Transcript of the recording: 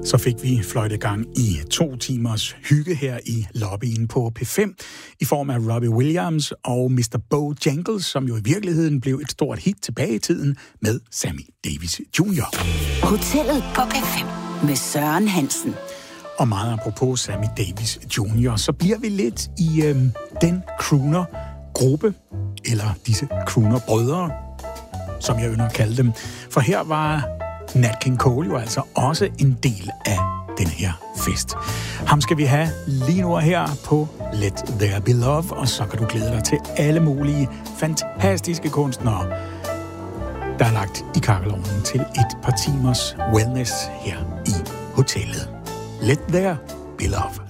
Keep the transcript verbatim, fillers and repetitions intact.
Så fik vi fløjtegang i to timers hygge her i lobbyen på P fem i form af Robbie Williams og mister Bojangles, som jo i virkeligheden blev et stort hit tilbage i tiden med Sammy Davis junior Hotellet på P fem med Søren Hansen. Og meget apropos Sammy Davis junior, så bliver vi lidt i øh, den crooner-gruppe, eller disse crooner-brødre, som jeg ynder at kalde dem. For her var Nat King Cole jo altså også en del af den her fest. Ham skal vi have lige nu her på Let There Be Love, og så kan du glæde dig til alle mulige fantastiske kunstnere, der er lagt i kakkelovnen til et par timers wellness her i hotellet. Let There Be Love.